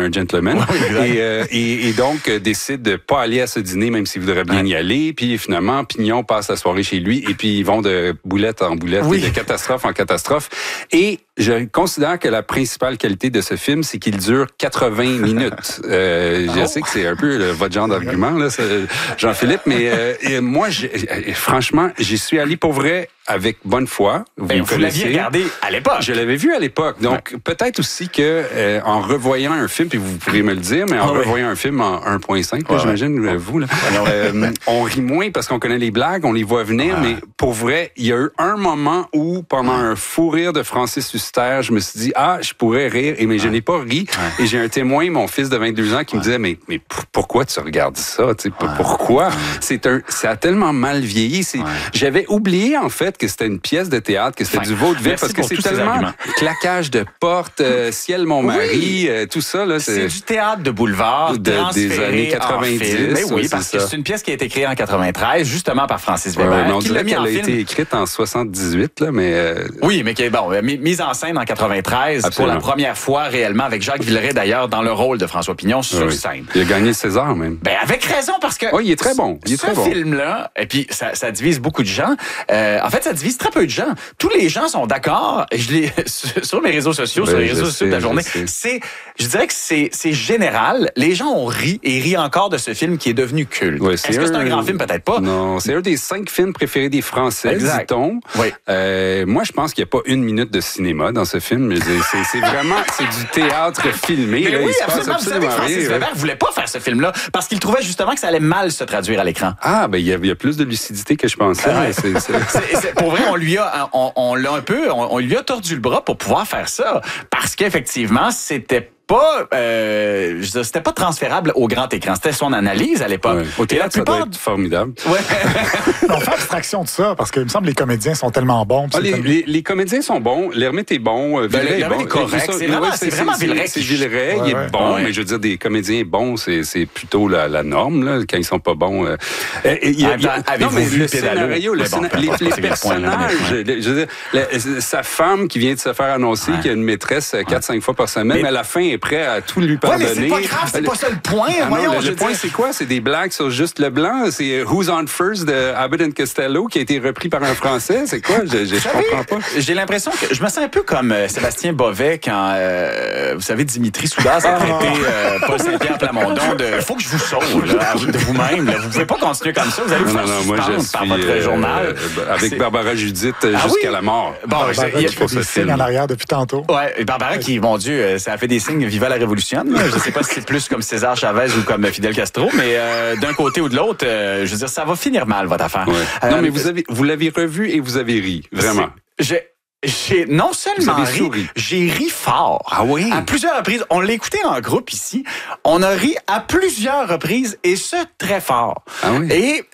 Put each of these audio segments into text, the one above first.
un gentleman. Et donc, décide de pas aller à ce dîner, même s'il voudrait bien y aller. Puis finalement, Pignon passe la soirée chez lui et puis ils vont de boulette en boulette et de catastrophe en catastrophe. Et je considère que la principale qualité de ce film, c'est qu'il dure 80 minutes. Je sais que c'est un peu votre genre d'argument, là, Jean-Philippe, mais moi, franchement, j'y suis allé pour vrai avec bonne foi. Vous l'aviez regardé à l'époque. Je l'avais vu à l'époque. Donc, peut-être aussi que en revoyant un film, puis vous pourrez me le dire, mais en revoyant un film en 1.5, j'imagine, vous, là, on rit moins parce qu'on connaît les blagues, on les voit venir, mais pour vrai, il y a eu un moment où, pendant un fou rire de Francis Huster, je me suis dit, je pourrais rire, mais je n'ai pas ri. Et j'ai un témoin, mon fils de 22 ans, qui me disait, mais pourquoi tu regardes ça? Pourquoi? Ça a tellement mal vieilli. J'avais oublié, en fait, que c'était une pièce de théâtre, que c'était du vaudeville, parce que c'est tellement claquage de porte, Ciel, mon mari, tout ça. Là, c'est du théâtre de boulevard des années 90. Mais oui, parce que c'est une pièce qui a été créée en 93, justement par Francis Weber. On dirait qu'elle a été écrite en 78, là, mais... Oui, mais qui est mise en scène en 93 pour la première fois réellement, avec Jacques Villeray, d'ailleurs, dans le rôle de François Pignon sur scène. Il a gagné le César, même. Avec raison, parce que... il est très bon. Ce film-là, et puis ça divise beaucoup de gens. En fait, ça divise très peu de gens. Tous les gens sont d'accord. Je l'ai sur mes réseaux sociaux, sur les réseaux sociaux de la journée. Je dirais que c'est général. Les gens ont ri et rient encore de ce film qui est devenu culte. Est-ce que c'est un grand film? Peut-être pas. Non, c'est un des 5 films préférés des Français, dit-on. Moi, je pense qu'il n'y a pas une minute de cinéma dans ce film. C'est vraiment du théâtre filmé. Mais oui, absolument. Vous savez que Francis Weber ne voulait pas faire ce film-là parce qu'il trouvait justement que ça allait mal se traduire à l'écran. Il y a plus de lucidité que je pensais. Pour vrai, on lui a tordu le bras pour pouvoir faire ça. Parce qu'effectivement, c'était pas transférable au grand écran. C'était son analyse à l'époque. Au théâtre, ça doit être formidable. On fait abstraction de ça, parce qu'il me semble que les comédiens sont tellement bons. Les comédiens sont bons. L'Hermite est bon. Villeray est bon. Est correct. C'est vraiment Villeray. C'est Villeray, il est bon, mais je veux dire, des comédiens bons, c'est plutôt la norme, là, quand ils sont pas bons. Avez-vous vu le scénario, les personnages, je veux dire, sa femme qui vient de se faire annoncer qu'il y a une maîtresse 4-5 fois par semaine, mais à la fin, est prêt à tout lui pardonner. Mais c'est pas grave, c'est pas ça le point. Le point, c'est quoi? C'est des blagues sur juste le blanc. C'est Who's on First de Abbott and Costello qui a été repris par un Français. C'est quoi? Je comprends pas. J'ai l'impression que je me sens un peu comme Sébastien Bovet quand, vous savez, Dimitri Soudas a traité Paul Saint-Pierre Plamondon de « faut que je vous sauve là, de vous-même. Vous pouvez pas continuer comme ça. Vous allez vous faire suspendre par votre journal. » Avec Barbara Judith jusqu'à la mort. Barbara qui fait des signes en arrière depuis tantôt. Ouais, Barbara qui, mon Dieu, ça a fait des signes Viva la Révolution. Je sais pas si c'est plus comme César Chavez ou comme Fidel Castro, mais d'un côté ou de l'autre, je veux dire, ça va finir mal, votre affaire. Non, mais vous l'avez revu et vous avez ri, vraiment. J'ai non seulement ri, j'ai ri fort. Ah oui? À plusieurs reprises. On l'a écouté en groupe ici. On a ri à plusieurs reprises et ce, très fort. Ah oui? Et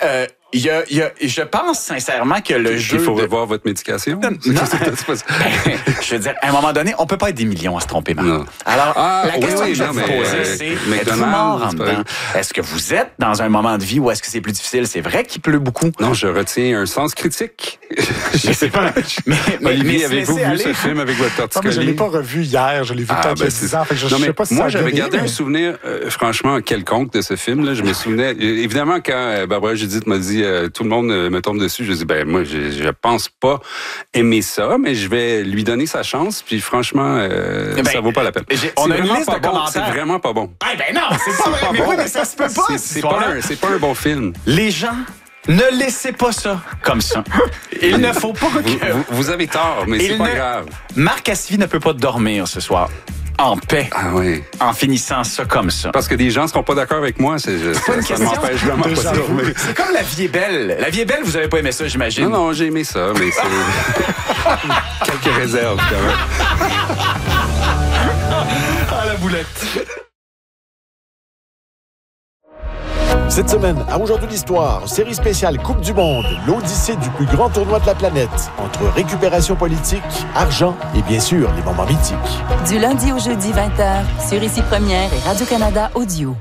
je pense sincèrement que le jeu... Il faut revoir votre médication? Non. Je veux dire, à un moment donné, on peut pas être des millions à se tromper, Marc. Alors, la question que je vais vous poser, c'est êtes-vous mort en dedans? Est-ce que vous êtes dans un moment de vie où est-ce que c'est plus difficile? C'est vrai qu'il pleut beaucoup. Non, je retiens un sens critique. Je sais pas. Olivier, avez-vous vu ce film avec votre torticolis? Je l'ai pas revu hier. Je l'ai vu peut-être il y a 10 ans. Je sais pas si moi, j'avais gardé un souvenir, franchement, quelconque de ce film. Je me souvenais... Évidemment, quand Barbara Judith m'a dit tout le monde me tombe dessus, je dis moi je pense pas aimer ça, mais je vais lui donner sa chance, puis franchement ça vaut pas la peine. On a une liste de commentaires. C'est vraiment pas bon. Non, c'est pas vrai. Mais oui, mais ça se peut pas. C'est pas un bon film. Les gens, ne laissez pas ça comme ça. Il ne faut pas que... Vous avez tort, mais c'est pas grave. Marc Cassivi ne peut pas dormir ce soir. En paix. Ah oui. En finissant ça comme ça. Parce que des gens ne seront pas d'accord avec moi. Ça m'empêche vraiment pas de dormir. C'est comme La vie est belle. La vie est belle, vous avez pas aimé ça, j'imagine. Non, j'ai aimé ça, mais c'est... Quelques réserves, quand même. La boulette. Cette semaine, à Aujourd'hui l'Histoire, série spéciale Coupe du Monde, l'odyssée du plus grand tournoi de la planète, entre récupération politique, argent et bien sûr les moments mythiques. Du lundi au jeudi 20h, sur Ici Première et Radio-Canada Audio.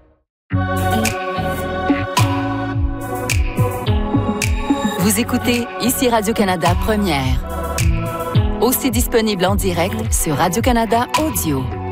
Vous écoutez Ici Radio-Canada Première. Aussi disponible en direct sur Radio-Canada Audio.